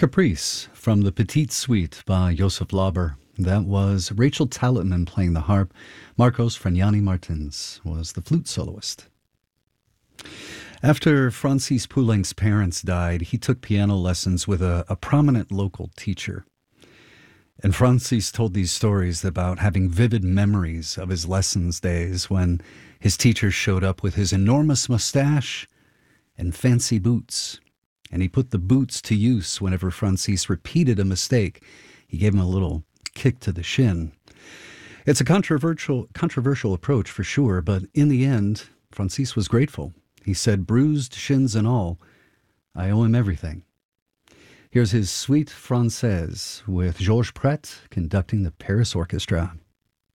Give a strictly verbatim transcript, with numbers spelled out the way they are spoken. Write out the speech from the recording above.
Caprice from the Petite Suite by Joseph Lauber. That was Rachel Talitman playing the harp. Marcos Franiani Martins was the flute soloist. After Francis Poulenc's parents died, he took piano lessons with a, a prominent local teacher. And Francis told these stories about having vivid memories of his lessons days when his teacher showed up with his enormous mustache and fancy boots. And he put the boots to use whenever Francis repeated a mistake. He gave him a little kick to the shin. It's a controversial controversial approach for sure, but in the end, Francis was grateful. He said, bruised shins and all, I owe him everything. Here's his Suite Française with Georges Pret conducting the Paris Orchestra.